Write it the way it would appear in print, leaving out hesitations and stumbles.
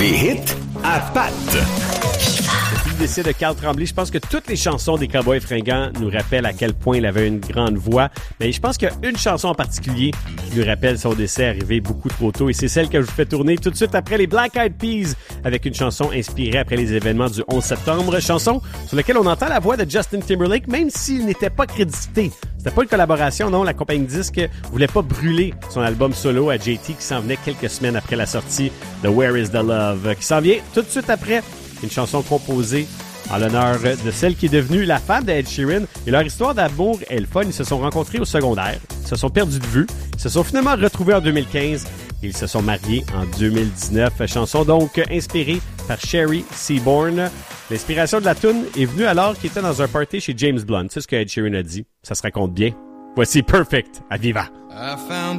Les hits à Pat. Le décès de Carl Tremblay, je pense que toutes les chansons des Cowboys fringants nous rappellent à quel point il avait une grande voix. Mais je pense qu'il y a une chanson en particulier qui nous rappelle son décès arrivé beaucoup trop tôt. Et c'est celle que je vous fais tourner tout de suite après les Black Eyed Peas avec une chanson inspirée après les événements du 11 septembre. Chanson sur laquelle on entend la voix de Justin Timberlake, même s'il n'était pas crédité. C'était pas une collaboration, non. La compagnie disque voulait pas brûler son album solo à JT qui s'en venait quelques semaines après la sortie de Where is the Love, qui s'en vient tout de suite après. Une chanson composée en l'honneur de celle qui est devenue la femme d'Ed Sheeran. Et leur histoire d'amour est le fun. Ils se sont rencontrés au secondaire, ils se sont perdus de vue, ils se sont finalement retrouvés en 2015 et ils se sont mariés en 2019. Chanson donc inspirée par Sherry Seaborn. L'inspiration de la toune est venue alors qu'il était dans un party chez James Blunt. C'est ce que Ed Sheeran a dit. Ça se raconte bien. Voici Perfect à Viva.